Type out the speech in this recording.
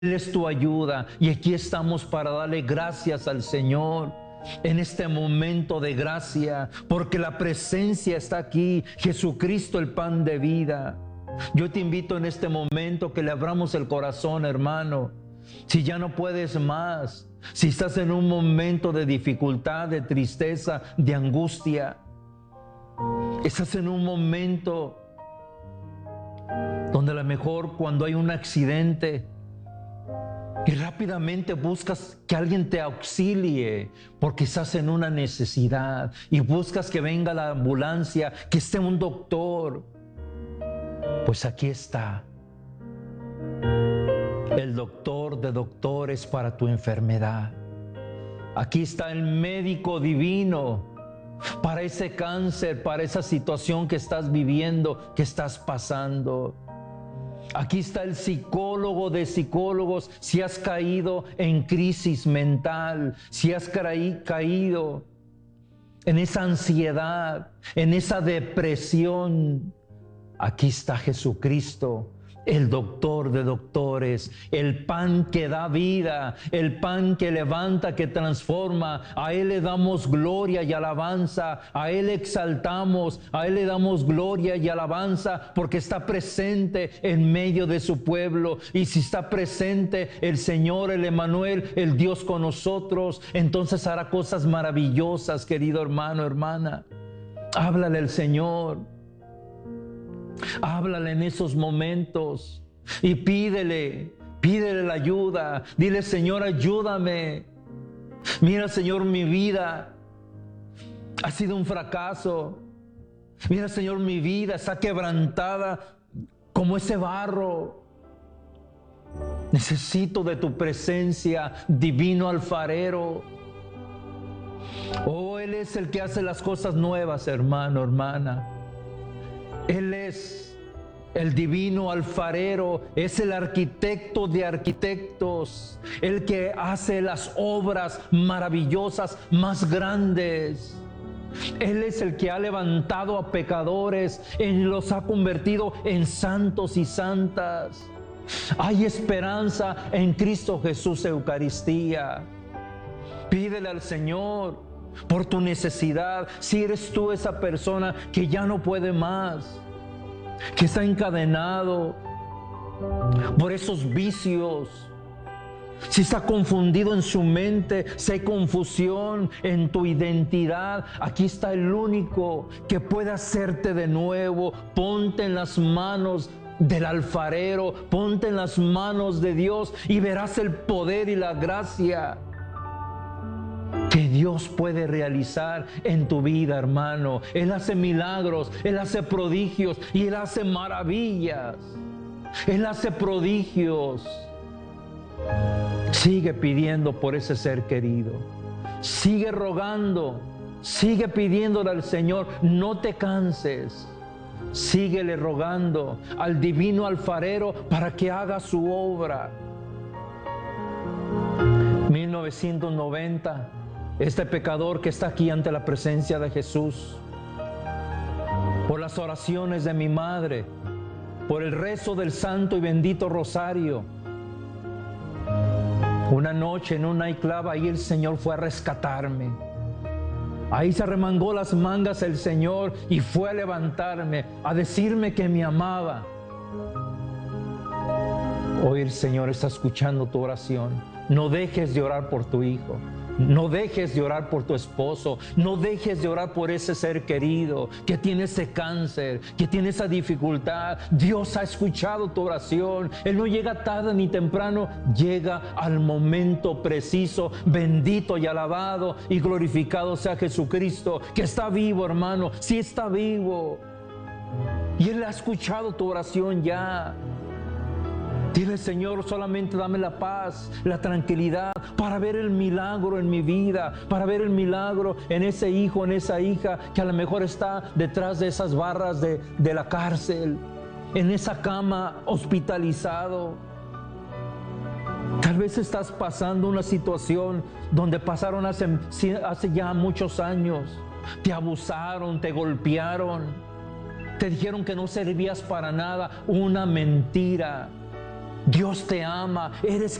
Él es tu ayuda y aquí estamos para darle gracias al Señor en este momento de gracia, porque la presencia está aquí, Jesucristo el pan de vida. Yo te invito en este momento que le abramos el corazón, hermano. Si ya no puedes más, si estás en un momento de dificultad, de tristeza, de angustia, estás en un momento donde a lo mejor cuando hay un accidente y rápidamente buscas que alguien te auxilie porque estás en una necesidad y buscas que venga la ambulancia, que esté un doctor, pues aquí está el doctor de doctores para tu enfermedad. Aquí está el médico divino para ese cáncer, para esa situación que estás viviendo, que estás pasando. Aquí está el psicólogo de psicólogos si has caído en crisis mental, si has caído en esa ansiedad, en esa depresión. Aquí está Jesucristo, el doctor de doctores, el pan que da vida, el pan que levanta, que transforma. A Él le damos gloria y alabanza, a Él exaltamos, a Él le damos gloria y alabanza porque está presente en medio de su pueblo. Y si está presente el Señor, el Emmanuel, el Dios con nosotros, entonces hará cosas maravillosas, querido hermano, hermana. Háblale al Señor. Háblale en esos momentos y pídele la ayuda. Dile: Señor, ayúdame. Mira, Señor, mi vida ha sido un fracaso. Mira, Señor, mi vida está quebrantada como ese barro. Necesito de tu presencia, divino alfarero. Oh, Él es el que hace las cosas nuevas, hermano, hermana. Él es el divino alfarero, es el arquitecto de arquitectos, el que hace las obras maravillosas más grandes. Él es el que ha levantado a pecadores y los ha convertido en santos y santas. Hay esperanza en Cristo Jesús, Eucaristía. Pídele al Señor por tu necesidad. Si eres tú esa persona que ya no puede más, que está encadenado por esos vicios, si está confundido en su mente, si hay confusión en tu identidad, aquí está el único que puede hacerte de nuevo. Ponte en las manos del alfarero, ponte en las manos de Dios y verás el poder y la gracia que Dios puede realizar en tu vida, hermano. Él hace milagros, Él hace prodigios y Él hace maravillas. Él hace prodigios. Sigue pidiendo por ese ser querido. Sigue rogando, sigue pidiéndole al Señor. No te canses. Síguele rogando al divino alfarero para que haga su obra. 1990. Este pecador que está aquí ante la presencia de Jesús, por las oraciones de mi madre, por el rezo del santo y bendito rosario, una noche en un nightclub, ahí el Señor fue a rescatarme. Ahí se arremangó las mangas el Señor y fue a levantarme, a decirme que me amaba. Hoy el Señor está escuchando tu oración. No dejes de orar por tu hijo. No dejes de orar por tu esposo. No dejes de orar por ese ser querido que tiene ese cáncer, que tiene esa dificultad. Dios ha escuchado tu oración. Él no llega tarde ni temprano, llega al momento preciso. Bendito y alabado y glorificado sea Jesucristo, que está vivo, hermano. Sí está vivo. Y Él ha escuchado tu oración ya. Dile: Señor, solamente dame la paz, la tranquilidad para ver el milagro en mi vida, para ver el milagro en ese hijo, en esa hija que a lo mejor está detrás de esas barras de la cárcel, en esa cama hospitalizado. Tal vez estás pasando una situación donde pasaron hace ya muchos años. Te abusaron, te golpearon, te dijeron que no servías para nada. Una mentira. Dios te ama, eres